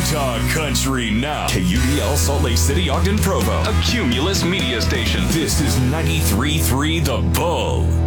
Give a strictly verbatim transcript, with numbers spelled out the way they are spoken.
Talk country now. K U D L Salt Lake City, Ogden, Provo. A Cumulus media station. This is ninety-three point three The Bull.